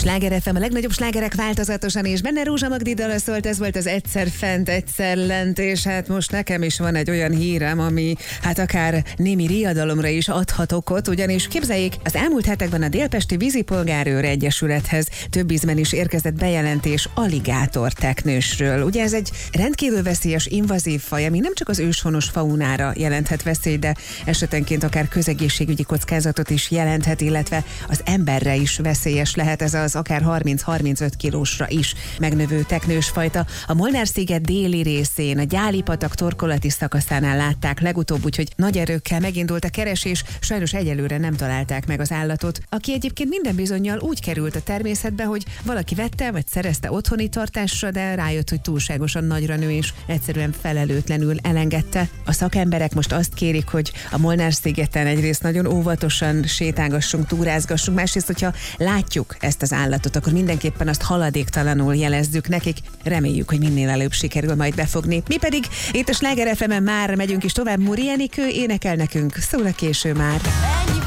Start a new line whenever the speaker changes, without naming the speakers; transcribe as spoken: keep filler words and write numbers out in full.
Sláger ef em, a legnagyobb slágerek változatosan, és benne Rózsa Magdi dala szólt, ez volt az Egyszer fent, egyszer lent, és hát most nekem is van egy olyan hírem, ami hát akár némi riadalomra is adhat okot, ugyanis képzeljék, az elmúlt hetekben a Délpesti Vízipolgárőr Egyesülethez több ízben is érkezett bejelentés aligátorteknősről. Ugye ez egy rendkívül veszélyes invazív faj, ami nem csak az őshonos faunára jelenthet veszélyt, de esetenként akár közegészségügyi kockázatot is jelenthet, illetve az emberre is veszélyes lehet ez az akár harminc-harmincöt kilósra is megnövő teknősfajta. A Molnár-sziget déli részén, a Gyáli-patak torkolati szakaszánál látták legutóbb, úgyhogy nagy erőkkel megindult a keresés, sajnos egyelőre nem találták meg az állatot, aki egyébként minden bizonnyal úgy került a természetbe, hogy valaki vette vagy szerezte otthoni tartásra, de rájött, hogy túlságosan nagyra nő és egyszerűen felelőtlenül elengedte. A szakemberek most azt kérik, hogy a Molnár-szigeten egyrészt nagyon óvatosan sétálgassunk, túrázgassunk, másrészt, hogyha látjuk ezt az állatot, akkor mindenképpen azt haladéktalanul jelezzük nekik. Reméljük, hogy minél előbb sikerül majd befogni. Mi pedig itt a Sláger ef emen már megyünk is tovább. Muri Enikő énekel nekünk, szól a késő már.